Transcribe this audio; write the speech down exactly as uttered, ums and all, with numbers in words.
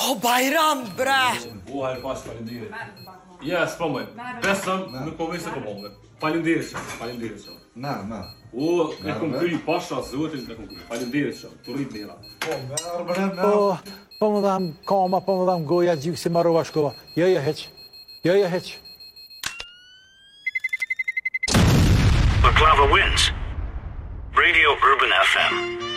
Oh, Bayram, bre! O, herë pas, falinderit. Ja, s'pamoj. Besëm, nuk po vej se po bombe. Falinderit shumë, falinderit shumë. Na, na. O, e kom kry pasha zotin, e kom kry. Falinderit shumë, të rrit mira. Po, merë bre, na. Po, po më dham kama, po më dham goja, gjykë si marrova shkova. Jo, jo, heq. Jo, jo, heq. Baklava wins. Radio Urban F M.